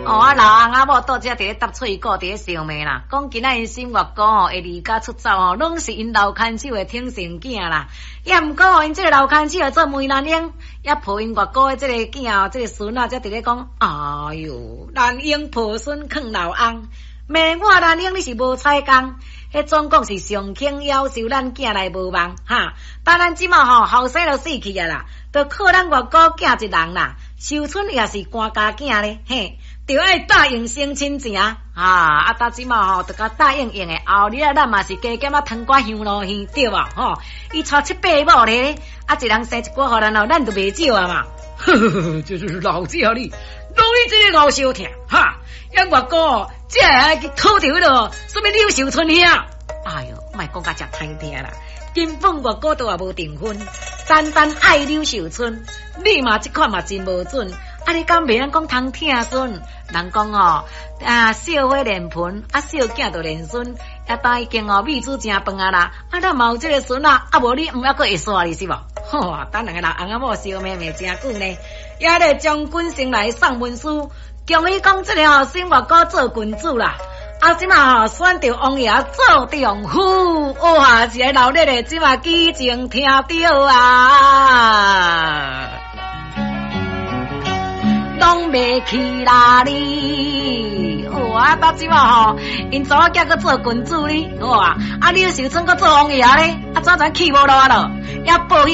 啊老翁仔某倒遮伫咧搭喙鼓伫咧想骂啦，讲今仔因新月姑吼会离家出走吼，拢是因老牵手的挺成囝啦。也毋过因这个老牵手做梅兰英，也抱因月姑的这个囝哦，这个孙啊，才伫咧讲，哎哟，兰英抱孙坑老翁，骂我兰英你是无采工。迄总共是上轻要求咱囝来无望哈，但咱即马吼后生都死去啊啦，就靠咱月姑囝一人啦。秀春也是官家囝咧，嘿，就爱答应生亲情啊！到即马吼，就甲答应的后日咱嘛是加减汤瓜香炉香对吧？吼，伊娶七八某咧，一人生一寡互咱后，咱就袂少啊嘛。呵呵呵，就是老子啊你，老你这个老小听哈，咱月姑这还去讨着迄个什么柳秀春兄？哎哟，莫讲甲遮歹听啦！根本月姑都也无订婚，单单爱柳秀春，你嘛即款嘛真无准。你敢袂咱讲通听孙？人讲小花连盆，小囝就连孙，也当已经米煮真饭啊啦！咱嘛有这个孙啊，无你毋还阁会煞你是无？吼，等两个人翁仔某相骂真久呢，也咧将军先来送文书，恭喜讲这个新月姑做君主啦！即马选着王爷做丈夫，哇！是老日的即马激情听到啊，拢袂去啦你！哇！到即马因查某囝搁做君主哩，哇！柳秀春搁做王爷咧，怎气无落咯？也报喜。